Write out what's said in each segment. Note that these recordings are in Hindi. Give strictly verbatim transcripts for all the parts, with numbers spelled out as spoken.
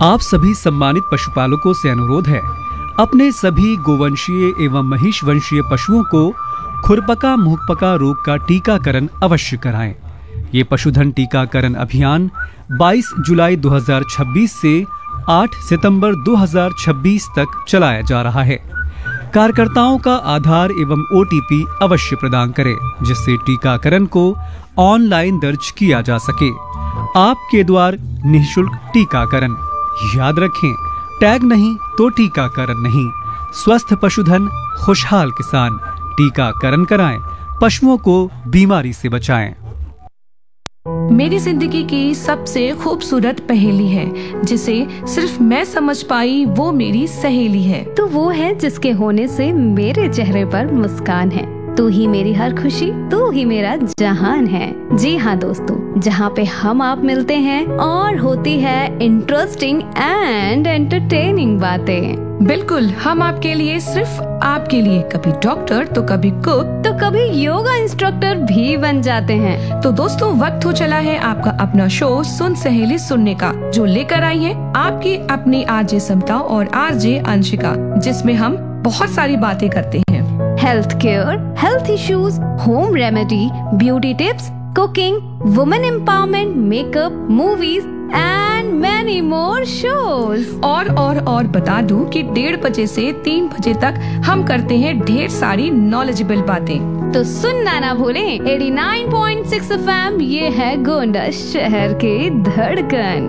आप सभी सम्मानित पशुपालकों से अनुरोध है, अपने सभी गोवंशीय एवं महिष वंशीय पशुओं को खुरपका मुहपका रोग का टीकाकरण अवश्य कराएं। ये पशुधन टीकाकरण अभियान बाईस जुलाई दो हज़ार छब्बीस से आठ सितंबर दो हज़ार छब्बीस तक चलाया जा रहा है। कार्यकर्ताओं का आधार एवं ओटीपी अवश्य प्रदान करें, जिससे टीकाकरण को ऑनलाइन दर्ज किया जा सके। आपके द्वार निःशुल्क टीकाकरण। याद रखें, टैग नहीं तो टीकाकरण नहीं। स्वस्थ पशुधन, खुशहाल किसान। टीकाकरण कराएं, पशुओं को बीमारी से बचाएं। मेरी जिंदगी की सबसे खूबसूरत पहेली है, जिसे सिर्फ मैं समझ पाई वो मेरी सहेली है। तो वो है जिसके होने से मेरे चेहरे पर मुस्कान है। तू ही मेरी हर खुशी, तू ही मेरा जहान है। जी हाँ दोस्तों, जहाँ पे हम आप मिलते हैं और होती है इंटरेस्टिंग एंड एंटरटेनिंग बातें। बिल्कुल, हम आपके लिए, सिर्फ आपके लिए, कभी डॉक्टर तो कभी कुक तो कभी योगा इंस्ट्रक्टर भी बन जाते हैं। तो दोस्तों, वक्त हो चला है आपका अपना शो सुन सहेली सुनने का, जो लेकर आई है आपकी अपनी आरजे समता और आरजे अंशिका, जिसमें हम बहुत सारी बातें करते हैं। Health care, health issues, home remedy, beauty tips, cooking, women empowerment, makeup, movies and many more shows. और और और बता दूं कि डेढ़ बजे से तीन बजे तक हम करते हैं ढेर सारी नॉलेजेबल बातें। तो सुनना ना भूलें नवासी पॉइंट छह एफ एम, ये है गोंडा शहर की धड़कन।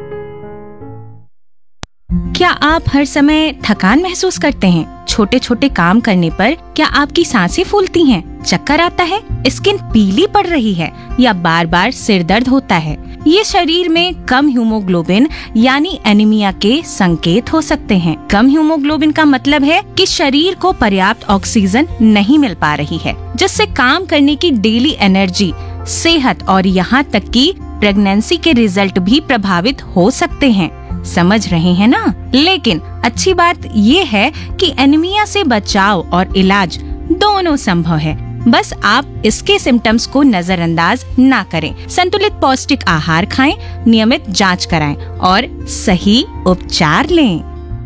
क्या आप हर समय थकान महसूस करते हैं? छोटे छोटे काम करने पर क्या आपकी सांसें फूलती हैं? चक्कर आता है? स्किन पीली पड़ रही है या बार बार सिर दर्द होता है? ये शरीर में कम हीमोग्लोबिन यानी एनीमिया के संकेत हो सकते हैं। कम हीमोग्लोबिन का मतलब है कि शरीर को पर्याप्त ऑक्सीजन नहीं मिल पा रही है, जिससे काम करने की डेली एनर्जी, सेहत और यहाँ तक कि प्रेगनेंसी के रिजल्ट भी प्रभावित हो सकते हैं। समझ रहे हैं ना? लेकिन अच्छी बात ये है कि एनीमिया से बचाव और इलाज दोनों संभव है। बस आप इसके सिम्टम्स को नजरअंदाज ना करें। संतुलित पौष्टिक आहार खाएं, नियमित जांच कराएं और सही उपचार लें।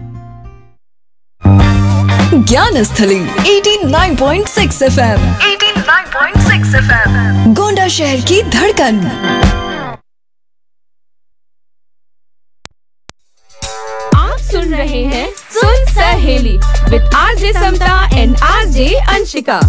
ज्ञानस्थली नवासी पॉइंट छह एफ एम, नवासी पॉइंट छह एफ एम, गोंडा शहर की धड़कन। सुन रहे हैं सुन सहेली with RJ Samta and RJ Anshika.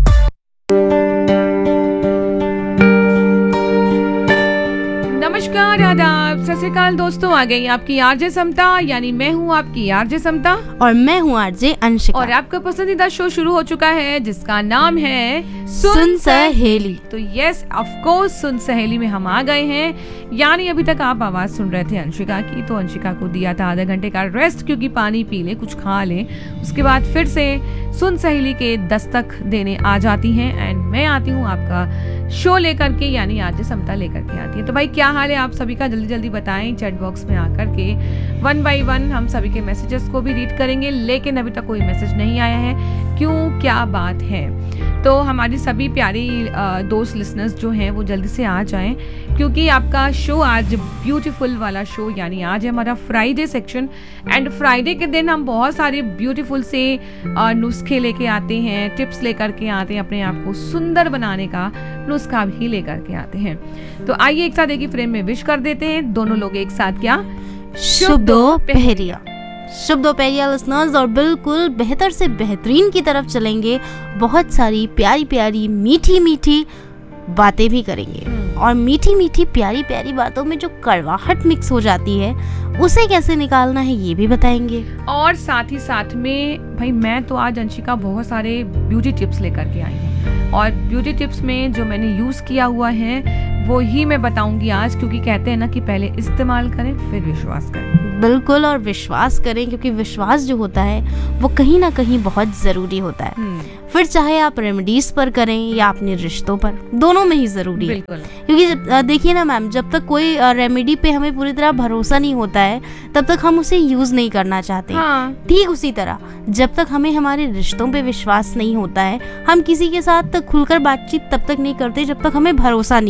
नमस्कार, आदाब, सत श्री अकाल दोस्तों। आ गई आपकी आरजे समता, यानी मैं हूँ आपकी आरजे समता और मैं हूँ आरजे अंशिका। और आपका पसंदीदा शो शुरू हो चुका है, जिसका नाम है सुन, सुन सहेली। तो यस, ऑफ कोर्स, सुन सहेली में हम आ गए हैं। यानी अभी तक आप आवाज सुन रहे थे अंशिका की, तो अंशिका को दिया था आधा घंटे का रेस्ट, क्योंकि पानी पी ले, कुछ खा ले, उसके बाद फिर से सुन सहेली के दस्तक देने आ जाती हैं। एंड मैं आती हूँ आपका शो लेकर के, यानी आरजे समता लेकर के आती है। तो भाई, क्या हाल है आप सभी का? जल्दी जल्दी बताएं चैट बॉक्स में आकर के। वन बाय वन हम सभी के मैसेजेस को भी रीड करेंगे, लेकिन अभी तक कोई मैसेज नहीं आया है। क्यों, क्या बात है? तो हमारी सभी प्यारी दोस्त लिसनर्स जो हैं वो जल्दी से आ जाएं, क्योंकि आपका शो आज ब्यूटीफुल वाला शो, यानी आज है हमारा फ्राइडे सेक्शन। एंड फ्राइडे के दिन हम बहुत सारे ब्यूटीफुल से नुस्खे लेके आते हैं, टिप्स लेकर के आते हैं, अपने आप को सुंदर बनाने का नुस्खा भी लेकर के आते हैं। तो आइए एक साथ एक ही फ्रेम में विश कर देते हैं दोनों लोग एक साथ। क्या शुभ दोपहरिया, शुभ दोपहरिया लिसनर्स। और बिल्कुल बेहतर से बेहतरीन की तरफ चलेंगे, बहुत सारी प्यारी प्यारी मीठी मीठी बातें भी करेंगे। और मीठी मीठी प्यारी प्यारी बातों में जो कड़वाहट मिक्स हो जाती है, उसे कैसे निकालना है ये भी बताएंगे। और साथ ही साथ में भाई, मैं तो आज अंशिका बहुत सारे ब्यूटी टिप्स लेकर के आई हूँ, और ब्यूटी टिप्स में जो मैंने यूज किया हुआ है वो ही मैं बताऊंगी आज, क्योंकि कहते हैं ना कि पहले इस्तेमाल करें फिर विश्वास करें। बिल्कुल, और विश्वास करें, क्योंकि विश्वास जो होता है वो कहीं ना कहीं बहुत जरूरी होता है। फिर चाहे आप रेमेडीज पर करें या अपने रिश्तों पर, दोनों में ही जरूरी है। क्योंकि देखिए ना मैम, जब तक कोई रेमेडी पे हमें पूरी तरह भरोसा नहीं होता है, तब तक हम उसे यूज नहीं करना चाहते। हाँ। ठीक उसी तरह जब तक हमें हमारे रिश्तों पे विश्वास नहीं होता है, हम किसी के साथ खुलकर बातचीत तब तक नहीं करते जब तक हमें भरोसा नहीं होता है।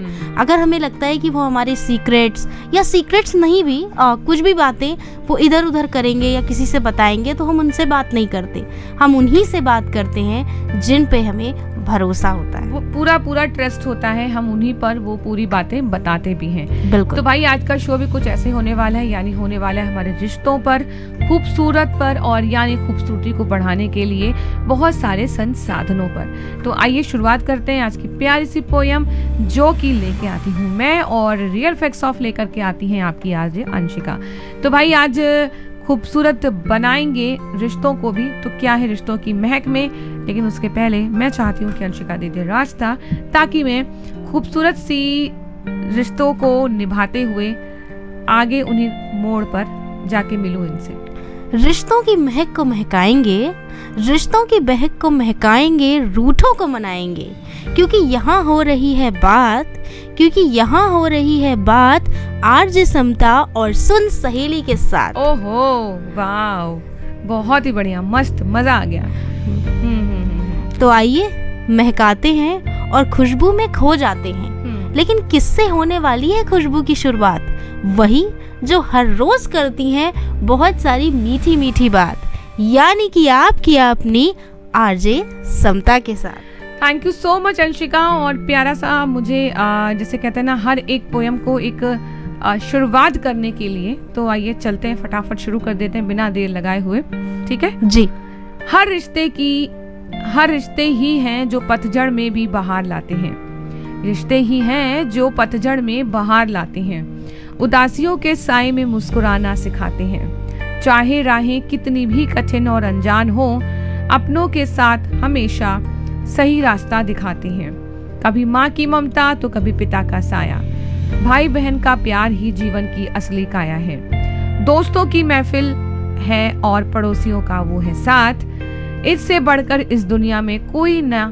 अगर हमें लगता है कि वो हमारे सीक्रेट्स या सीक्रेट्स नहीं भी आ, कुछ भी बातें वो इधर उधर करेंगे या किसी से बताएंगे, तो हम उनसे बात नहीं करते, हम उन्हीं से बात करते हैं जिन पे हमें भरोसा होता है, वो पूरा पूरा ट्रस्ट होता है, हम उन्हीं पर वो पूरी बातें बताते भी हैं। बिल्कुल। तो भाई आज का शो भी कुछ ऐसे होने वाला है, यानी होने वाला है हमारे रिश्तों पर, खूबसूरत पर, और यानी खूबसूरती को बढ़ाने के लिए बहुत सारे संसाधनों पर। तो आइए शुरुआत करते हैं आज की प्यारी सी पोयम, जो कि लेके आती हूँ मैं और रियल फैक्ट्स ऑफ लेकर के आती हैं आपकी आज अंशिका। तो भाई आज खूबसूरत बनाएंगे रिश्तों को भी, तो क्या है रिश्तों की महक में, लेकिन उसके पहले मैं चाहती हूँ कि अंशिका दे दे रास्ता, ताकि मैं खूबसूरत सी रिश्तों को निभाते हुए आगे उन्हीं मोड़ पर जाके मिलूं इनसे। रिश्तों की महक को महकाएंगे, रिश्तों की बहक को महकाएंगे, रूठों को मनाएंगे, क्योंकि यहाँ हो रही है बात, क्योंकि यहाँ हो रही है बात आरजे समता और सुन सहेली के साथ। ओहो वाह, बहुत ही बढ़िया, मस्त, मजा आ गया। तो आइए महकाते हैं और खुशबू में खो जाते हैं। लेकिन किससे होने वाली है खुशबू की शुरुआत? वही जो हर रोज करती हैं बहुत सारी मीठी मीठी बात, यानी कि आपकी अपनी आरजे समता के साथ। Thank you so much Anshika. और प्यारा सा मुझे आ, जैसे कहते हैं ना, हर एक पोयम को एक आ, शुरुआत करने के लिए, तो आइए चलते हैं, फटाफट शुरू कर देते हैं बिना देर लगाए हुए, ठीक है जी। हर रिश्ते की हर रिश्ते ही हैं जो पतझड़ में भी बहार लाते हैं, रिश्ते ही हैं जो पतझड़ में बहार लाते हैं, उदासियों के साए में मुस्कुराना सिखाते हैं, चाहे राहें कितनी भी कठिन और अनजान हो, अपनों के साथ हमेशा सही रास्ता दिखाते हैं। कभी माँ की ममता तो कभी पिता का साया, भाई बहन का प्यार ही जीवन की असली काया है, दोस्तों की महफिल है और पड़ोसियों का वो है साथ, इससे बढ़कर इस दुनिया में कोई ना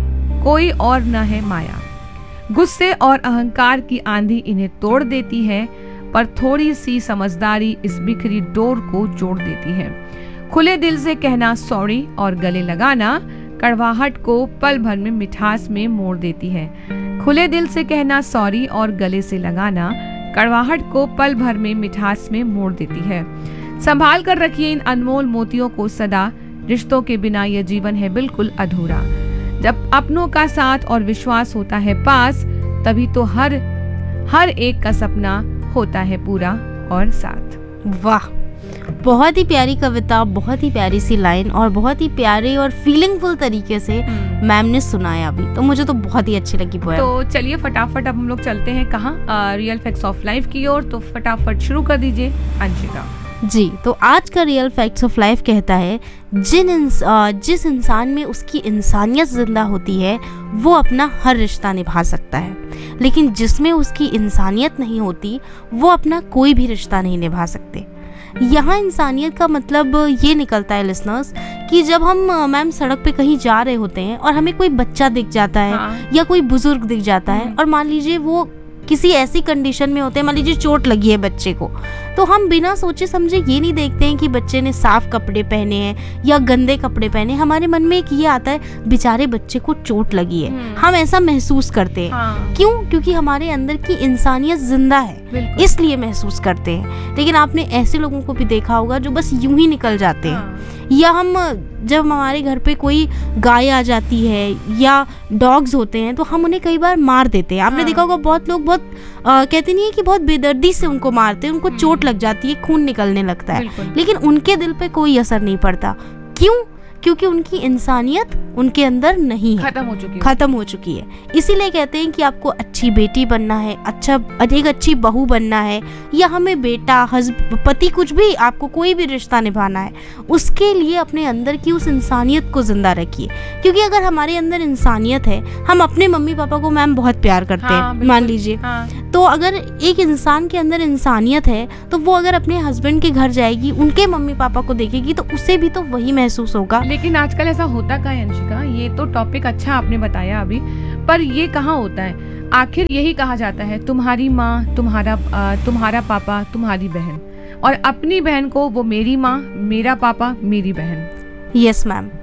कोई और न है माया। गुस्से और अहंकार की आंधी इन्हें तोड़ देती है, पर थोड़ी सी समझदारी इस बिखरी डोर को जोड़ देती है। खुले दिल से कहना सॉरी और गले लगाना कड़वाहट को पल भर में मिठास में मोड़ देती है। खुले दिल से कहना सॉरी और गले से लगाना कड़वाहट को पल भर में मिठास में मोड़ देती है। संभाल कर रखिए इन अनमोल मोतियों को सदा, रिश्तों के बिना यह जीवन है बिल्कुल अधूरा। जब अपनों का साथ और विश्वास होता है पास, तभी तो हर हर एक का सपना होता है पूरा और साथ। वाह, बहुत ही प्यारी कविता, बहुत ही प्यारी सी लाइन और बहुत ही प्यारे और फीलिंगफुल तरीके से मैम ने सुनाया भी, तो मुझे तो बहुत ही अच्छी लगी पोएम। तो चलिए फटाफट अब हम लोग चलते हैं कहाँ, रियल फैक्ट्स ऑफ लाइफ की ओर। तो फटाफट शुरू कर दीजिए अंशिका जी। तो आज का रियल फैक्ट्स ऑफ लाइफ कहता है, जिन इंस, जिस इंसान में उसकी इंसानियत जिंदा होती है वो अपना हर रिश्ता निभा सकता है, लेकिन जिसमें उसकी इंसानियत नहीं होती वो अपना कोई भी रिश्ता नहीं निभा सकते। यहाँ इंसानियत का मतलब ये निकलता है लिसनर्स कि जब हम मैम सड़क पे कहीं जा रहे होते हैं और हमें कोई बच्चा दिख जाता है, हाँ। या कोई बुजुर्ग दिख जाता है, और मान लीजिए वो किसी ऐसी कंडीशन में होते हैं, मान लीजिए चोट लगी है बच्चे को, तो हम बिना सोचे समझे ये नहीं देखते हैं कि बच्चे ने साफ कपड़े पहने हैं या गंदे कपड़े पहने। हमारे मन में एक ये आता है बेचारे बच्चे को चोट लगी है, हम ऐसा महसूस करते हैं। हाँ। क्यों? क्योंकि हमारे अंदर की इंसानियत जिंदा है, इसलिए महसूस करते हैं। लेकिन आपने ऐसे लोगों को भी देखा होगा जो बस यूं ही निकल जाते हैं। हाँ। या हम जब हमारे घर पे कोई गाय आ जाती है या डॉग्स होते हैं तो हम उन्हें कई बार मार देते हैं। आपने हाँ। देखा होगा बहुत लोग बहुत आ, कहते नहीं है कि बहुत बेदर्दी से उनको मारते हैं, उनको चोट लग जाती है, खून निकलने लगता है, लेकिन उनके दिल पे कोई असर नहीं पड़ता। क्यों? क्योंकि उनकी इंसानियत उनके अंदर नहीं है, खत्म हो चुकी है खत्म हो चुकी है। इसीलिए कहते हैं कि आपको अच्छी बेटी बनना है, अच्छा एक अच्छी बहू बनना है, या हमें बेटा हस्बैंड पति कुछ भी, आपको कोई भी रिश्ता निभाना है, उसके लिए अपने अंदर की उस इंसानियत को जिंदा रखिए। क्योंकि अगर हमारे अंदर इंसानियत है, हम अपने मम्मी पापा को मैम बहुत प्यार करते हाँ, हैं मान लीजिए, हाँ। तो अगर एक इंसान के अंदर इंसानियत है तो वो अगर अपने हस्बैंड के घर जाएगी, उनके मम्मी पापा को देखेगी, तो उसे भी तो वही महसूस होगा। लेकिन आजकल ऐसा होता क्या है अंशिका? ये तो टॉपिक अच्छा आपने बताया अभी, पर ये कहाँ होता है? आखिर यही कहा जाता है तुम्हारी माँ, तुम्हारा तुम्हारा पापा, तुम्हारी बहन, और अपनी बहन को वो मेरी माँ, मेरा पापा, मेरी बहन। यस मैम,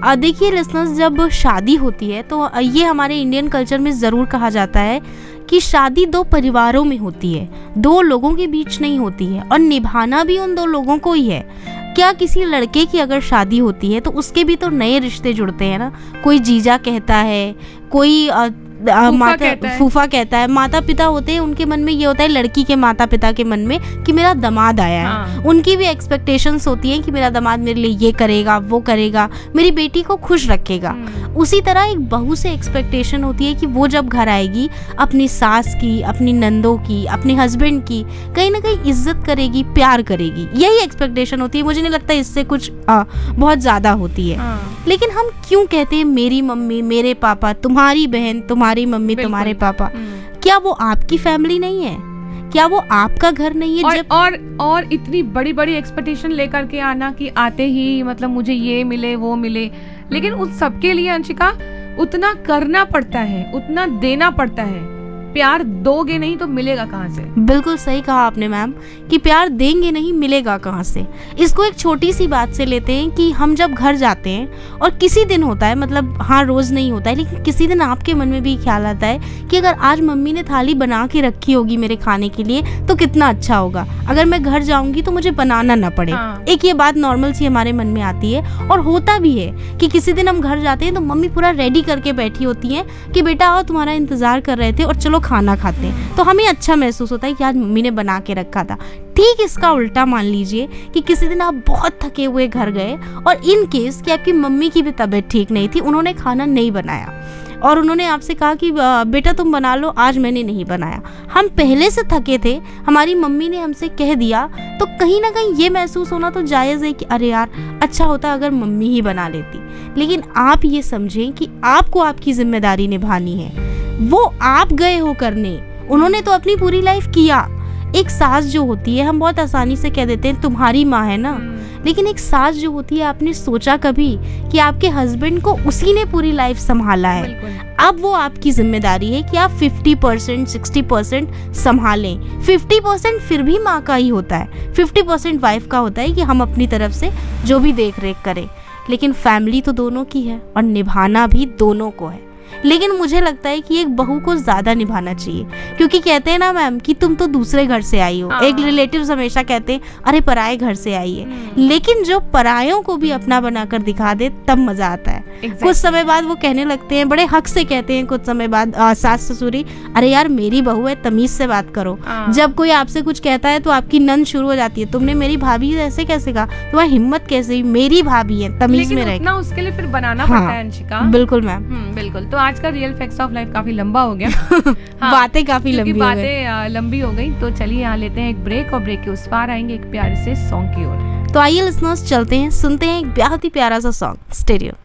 देखिए लिसनर्स, जब शादी होती है तो ये हमारे इंडियन कल्चर में ज़रूर कहा जाता है कि शादी दो परिवारों में होती है, दो लोगों के बीच नहीं होती है, और निभाना भी उन दो लोगों को ही है। क्या किसी लड़के की अगर शादी होती है तो उसके भी तो नए रिश्ते जुड़ते हैं ना। कोई जीजा कहता है, कोई आ, आ, माता कहता है। फूफा कहता है। माता पिता होते हैं, उनके मन में ये होता है, लड़की के माता पिता के मन में कि मेरा दामाद आया है। हाँ। उनकी भी एक्सपेक्टेशंस होती हैं कि मेरा दामाद मेरे लिए ये करेगा, वो करेगा, मेरी बेटी को खुश रखेगा। उसी तरह एक बहू से एक्सपेक्टेशन होती है कि वो जब घर आएगी अपनी सास की, अपनी नंदों की, अपने हस्बैंड की कहीं ना कहीं इज्जत करेगी, प्यार करेगी। यही एक्सपेक्टेशन होती है। मुझे नहीं लगता इससे कुछ आ, बहुत ज़्यादा होती है। हाँ। लेकिन हम क्यों कहते हैं मेरी मम्मी, मेरे पापा, तुम्हारी बहन, तुम्हारी मम्मी, तुम्हारे पापा? क्या वो आपकी फैमिली नहीं है? क्या वो आपका घर नहीं है? और, जब और और इतनी बड़ी बड़ी एक्सपेक्टेशन लेकर के आना कि आते ही मतलब मुझे ये मिले, वो मिले। लेकिन उस सबके लिए अंशिका उतना करना पड़ता है, उतना देना पड़ता है। प्यार दोगे नहीं तो मिलेगा कहाँ से? बिल्कुल सही कहा आपने मैम कि प्यार देंगे नहीं, मिलेगा कहाँ से। इसको एक छोटी सी बात से लेते हैं कि हम जब घर जाते हैं और किसी दिन होता है, मतलब हाँ रोज नहीं होता है, लेकिन किसी दिन आपके मन में भी ख्याल आता है कि अगर आज मम्मी ने थाली बना के रखी होगी मेरे खाने के लिए तो कितना अच्छा होगा, अगर मैं घर जाऊंगी तो मुझे बनाना ना पड़े। हाँ। एक ये बात नॉर्मल सी हमारे मन में आती है। और होता भी है कि किसी दिन हम घर जाते हैं तो मम्मी पूरा रेडी करके बैठी होती है कि बेटा आओ, तुम्हारा इंतजार कर रहे थे और चलो खाना खाते हैं। तो हमें अच्छा महसूस होता है कि आज मम्मी ने बना के रखा था। ठीक इसका उल्टा मान लीजिए कि किसी दिन आप बहुत थके हुए घर गए और इन केस कि आपकी मम्मी की भी तबीयत ठीक नहीं थी, उन्होंने खाना नहीं बनाया और उन्होंने आपसे कहा कि बेटा तुम बना लो, आज मैंने नहीं बनाया। हम पहले से थके थे, हमारी मम्मी ने हमसे कह दिया, तो कहीं ना कहीं ये महसूस होना तो जायज़ है कि अरे यार अच्छा होता अगर मम्मी ही बना लेती। लेकिन आप ये समझें कि आपको आपकी जिम्मेदारी निभानी है। वो आप गए हो करने, उन्होंने तो अपनी पूरी लाइफ किया। एक सास जो होती है, हम बहुत आसानी से कह देते हैं तुम्हारी माँ है ना, लेकिन एक सास जो होती है, आपने सोचा कभी कि आपके हस्बैंड को उसी ने पूरी लाइफ संभाला है। अब वो आपकी जिम्मेदारी है कि आप fifty percent sixty percent संभालें। Fifty percent फिर भी माँ का ही होता है, फिफ्टी परसेंट वाइफ का होता है कि हम अपनी तरफ से जो भी देख रेख करें। लेकिन फैमिली तो दोनों की है और निभाना भी दोनों को है। लेकिन मुझे लगता है कि एक बहू को ज्यादा निभाना चाहिए, क्योंकि कहते हैं ना मैम कि तुम तो दूसरे घर से आई हो। एक रिलेटिव्स हमेशा कहते हैं अरे पराए घर से आई है, लेकिन जो परायों को भी अपना बनाकर दिखा दे तब मजा आता है। exactly. कुछ समय बाद वो कहने लगते हैं, बड़े हक से कहते हैं कुछ समय बाद सास ससुरी, अरे यार मेरी बहू है, तमीज से बात करो। जब कोई आपसे कुछ कहता है तो आपकी नंद शुरू हो जाती है, तुमने मेरी भाभी ऐसे कैसे कहा, तुम्हारी हिम्मत कैसे हुई, मेरी भाभी है, तमीज में रहे। उसके लिए फिर बनाना पड़ता है अंशिका। बिल्कुल मैम, बिल्कुल। तो आज का रियल फैक्ट्स ऑफ लाइफ काफी लंबा हो गया। हाँ, बातें काफी लंबी हो गई। बातें लंबी हो गई। तो चलिए यहाँ लेते हैं एक ब्रेक और ब्रेक के उस पार आएंगे एक प्यारे से सॉन्ग की ओर। तो आइए लिसनर्स चलते हैं, सुनते हैं एक बहुत ही प्यारा सा सॉन्ग। Stay tuned.